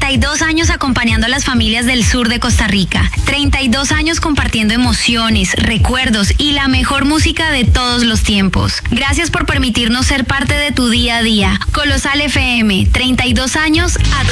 32 años acompañando a las familias del sur de Costa Rica. 32 años compartiendo emociones, recuerdos y la mejor música de todos los tiempos. Gracias por permitirnos ser parte de tu día a día. Colosal FM, 32 años a